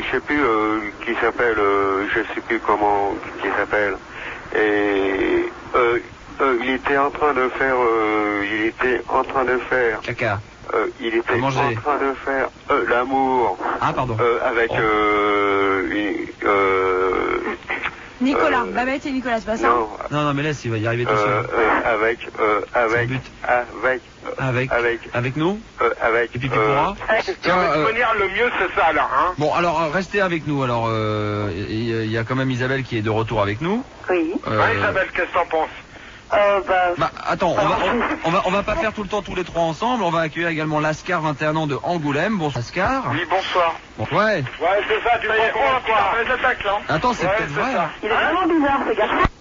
je sais plus qui s'appelle, je sais plus comment qui s'appelle. Et il était en train de faire, Caca. Il était manger. en train de faire l'amour. Ah, pardon. Avec Nicolas, Babette et Nicolas, c'est pas ça? Non, mais laisse, il va y arriver tout seul. Avec nous. Avec. Et puis pourra. Tiens, le mieux c'est ça alors, hein. Bon, alors restez avec nous. Alors, il y a quand même Isabelle qui est de retour avec nous. Oui. Isabelle, qu'est-ce que t'en penses? Attends, on va pas faire tout le temps tous les trois ensemble. On va accueillir également Lascar, 21 ans de Angoulême. Bonsoir Lascar. Oui, bonsoir. Bon, ouais. Ouais, c'est ça, tu prends les attaques là. Attends, c'est peut-être vrai. Il est vraiment bizarre ce gars.